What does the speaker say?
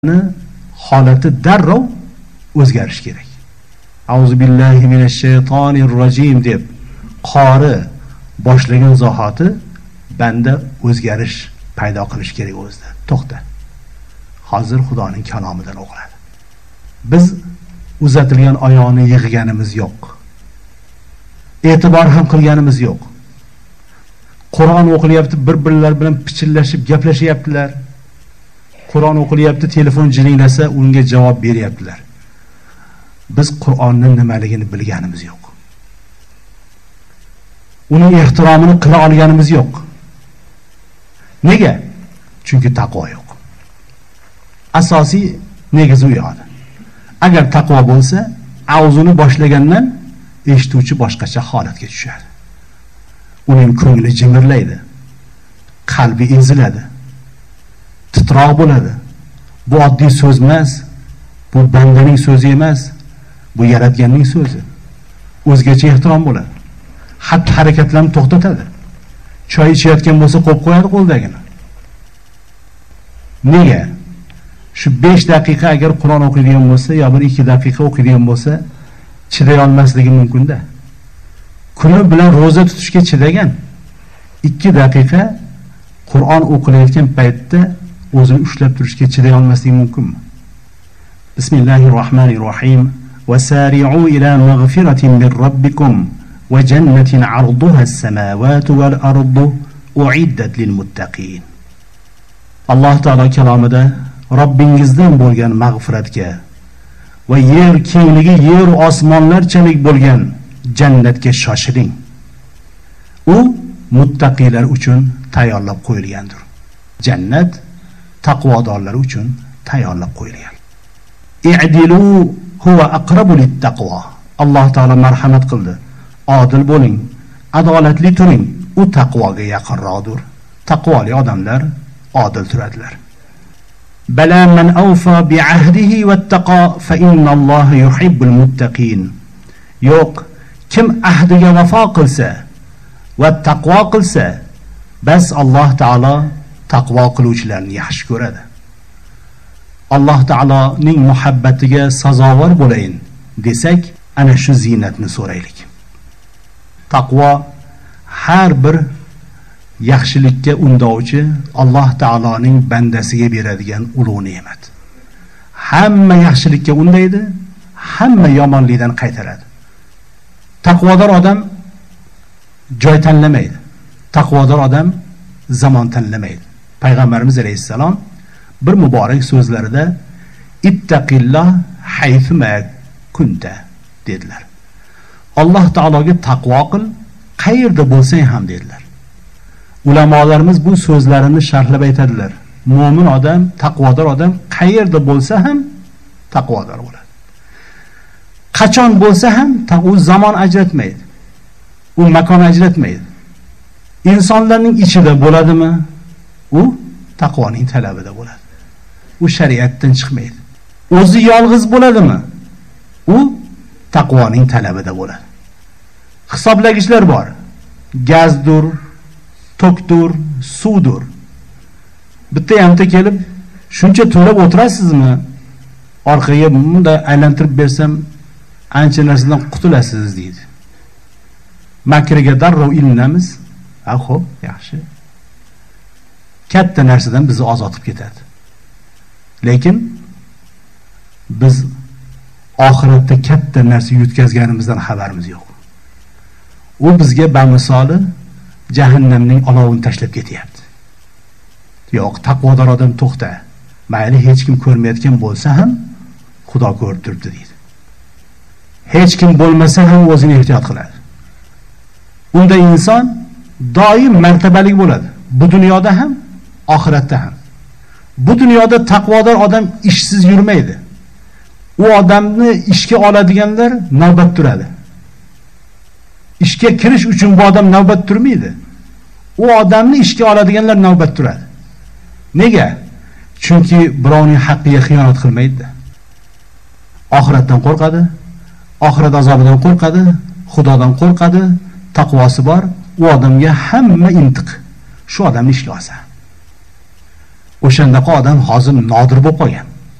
holati darrov o'zgarish kerak. Auzu billahi minash shaytonir rojim deb qori boshlagan zahoti banda o'zgarish paydo qilish kerak o'zida. To'xta. Hozir Xudoning kalomidan o'qiladi. Biz uzatilgan oyoqni yig'ganimiz yo'q. E'tibor ham qilganimiz yo'q. Qur'on o'qilyapti, bir-birlar bilan pichillashib gaplashyaptilar. Qur'on o'qilyapti, telefon jiringlasa unga javob beryaptilar. Biz Qur'onning nimaligini bilganimiz yo'q. Uning ehtiromini qila olganimiz yo'q. Nega? Chunki taqvo yo'q. Asosiy negizi u yo'q. Agar taqvo bo'lsa, avzuni boshlagandan eshituvchi boshqacha holatga tushadi. Uning ko'ngli jimirlaydi. Qalbi eziladi. Titroq bo'ladi. Bu oddiy so'z emas. Bu bandaning so'zi emas. Bu yaratganning so'zi. O'zgacha ehtirom bo'ladi. Xatti-harakatlarni to'xtatadi. Choy ichayotgan bo'lsa qo'yib qo'yadi qo'ldagini. Nega? Shu 5 daqiqa agar Qur'on o'qiydigan bo'lsa, yo bir 2 daqiqa o'qiydigan bo'lsa, chiday olmasligi mumkin-da. Kuni bilan roza tutishga chidagan 2 daqiqa Qur'on o'qilayotgan paytda o'zini ushlab turishga chiday olmasligi mumkinmi? Bismillahirrohmanirrohim. Wasari'u ila maghfiratin min robbikum wa jannatin 'arduha as-samawati wal ardu u'iddat lil muttaqin. Alloh taolo kalomida Robbingizdan bo'lgan mag'firatga va yer kengligi yer osmonlarchalik bo'lgan jannatga shoshiling. U muttaqiylar uchun tayyorlab qo'yilgandir. Jannat taqvodorlar uchun tayyorlab qo'yilgan. I'dilu huwa aqrabu lit-taqvo. Alloh taolo marhamat qildi. Odil bo'ling, adolatli turing. U taqvoga yaqinroqdir. Taqvoli odamlar odil turadilar. Bala man awfa bi'ahdihi wattaqa fa innalloha yuhibbul muttaqin. Yo'q, kim ahdiga vafo qilsa va taqvo qilsa, bas Alloh taolo taqvo qiluvchilarni yaxshi ko'radi. Alloh taoloning muhabbatiga sazovor bo'layin desak, ana shu ziynatni so'raylik. Taqvo har bir yaxshilikka undovchi Alloh taoloning bandasiga beradigan ulug' ne'mat. Hamma yaxshilikka undaydi, hamma yomonlikdan qaytaradi. Taqvodor odam joy tanlamaydi. Taqvodor odam zamon tanlamaydi. Payg'ambarimiz alayhissalom bir muborak so'zlarida ittaqilloh hayfuma kunta dedilar. Alloh taologa taqvo qil, qayerda bo'lsang ham dedilar. Ulamolarimiz bu so'zlarini sharhlab aytadilar. Mo'min odam, taqvodor odam qayerda bo'lsa ham taqvodor bo'ladi. Qachon bo'lsa ham u zamon ajratmaydi. U makon ajratmaydi. Insonlarning ichida bo'ladimi? U taqvoning talabida bo'ladi. U shariatdan chiqmaydi. O'zi yolg'iz bo'ladimi? U taqvoning talabida bo'ladi. Hisoblagichlar bor. Gazdur, tokdur, suvdur. Bitta hamta kelib, shuncha to'lab o'tirasizmi? Orqaga bunda aylantirib bersam, ancha narsadan qutulasiz deydi. Makriga darrov ilinamiz. Xo'p, yaxshi. Katta narsadan bizni ozodib ketadi. Lekin biz oxiratda katta narsa yutkazganimizdan xabarimiz yo'q. U bizga bamisoli jahannamning olovini tashlab ketyapti. Yo'q, taqvodor odam to'xta. Mayli hech kim ko'rmayotgan bo'lsa ham Xudo ko'rib turibdi deydi. Hech kim bo'lmasa ham o'zini ehtiyot qiladi. Unda inson doim martabali bo'ladi. Bu dunyoda ham, oxiratda ham. Bu dunyoda taqvodor odam ishsiz yurmaydi. U odamni ishga oladiganlar navbat turadi. Ishga kirish uchun bu odam navbat turmaydi. U odamni ishga oladiganlar navbat turadi. Nega? Chunki birovning haqqiga xiyonat qilmaydi. Oxiratdan qo'rqadi, oxirat azobidan qo'rqadi, Xudodan qo'rqadi, taqvosi bor. U odamga hamma intiq. Shu odamni ishga olsa. O'shandaqa odam hozir nodir bo'lib qolgan.